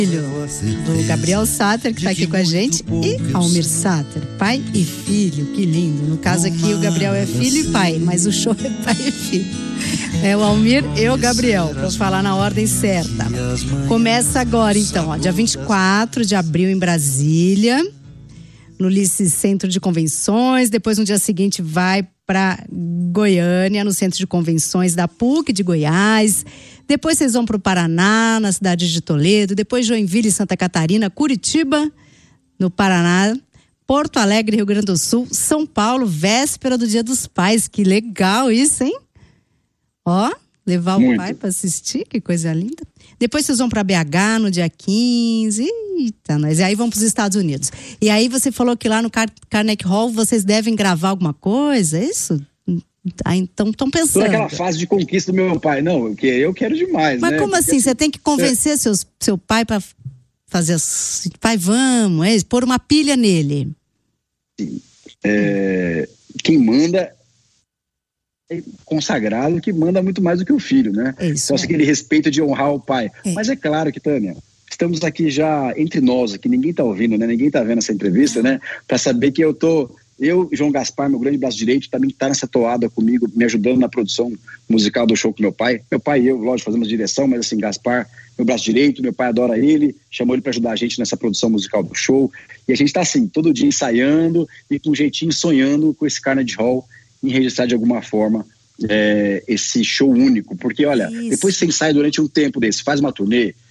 filho do Gabriel Sater, que está aqui com a gente, e Almir Sater, pai e filho, que lindo. No caso aqui o Gabriel é filho e pai, mas o show é pai e filho. É o Almir e o Gabriel, para falar na ordem certa. Começa agora então, ó, dia 24 de abril em Brasília, no Lice Centro de Convenções. Depois no dia seguinte vai para Goiânia, no Centro de Convenções da PUC de Goiás. Depois vocês vão para o Paraná, na cidade de Toledo. Depois Joinville, Santa Catarina, Curitiba, no Paraná, Porto Alegre, Rio Grande do Sul, São Paulo, véspera do Dia dos Pais. Que legal isso, hein? Ó, levar o pai para assistir, que coisa linda. Depois vocês vão para BH no dia 15. Eita, nós. E aí vão para os Estados Unidos. E aí você falou que lá no Carnegie Hall vocês devem gravar alguma coisa, é isso? Ah, então estão pensando. Toda aquela fase de conquista do meu pai. Não, eu quero demais, mas né? Como assim? Você tem que convencer seu pai para fazer pai, vamos, pôr uma pilha nele. Sim. Quem manda é consagrado, que manda muito mais do que o filho, né? Só aquele respeito de honrar o pai. Mas é claro que, Tânia, estamos aqui já entre nós, que ninguém tá ouvindo, né? Ninguém tá vendo essa entrevista, né? Para saber que eu, João Gaspar, meu grande braço direito, também tá nessa toada comigo, me ajudando na produção musical do show com meu pai. Meu pai e eu, lógico, fazemos direção, mas assim, Gaspar, meu braço direito, meu pai adora ele, chamou ele para ajudar a gente nessa produção musical do show. E a gente tá assim, todo dia ensaiando e com um jeitinho sonhando com esse Carnegie Hall em registrar de alguma forma esse show único. Porque, olha, depois você ensaia durante um tempo desse, faz uma turnê,